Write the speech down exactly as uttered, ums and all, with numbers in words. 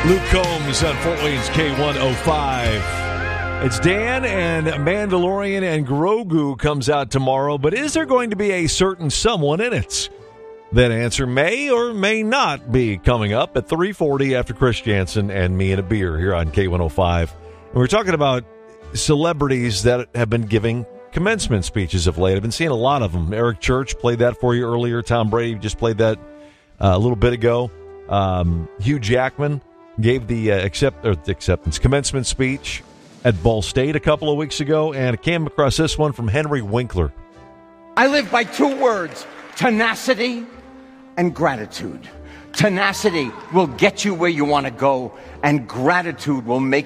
Luke Combs on Fort Wayne's K one oh five. It's Dan and Mandalorian and Grogu comes out tomorrow, but is there going to be a certain someone in it? That answer may or may not be coming up at three forty after Chris Jansen and Me and a Beer here on K one oh five. And we're talking about celebrities that have been giving commencement speeches of late. I've been seeing a lot of them. Eric Church played that for you earlier. Tom Brady just played that uh, a little bit ago. Um, Hugh Jackman gave the uh, accept or the acceptance commencement speech at Ball State a couple of weeks ago, and I came across this one from Henry Winkler. I live by two words, tenacity and gratitude. Tenacity will get you where you want to go, and gratitude will make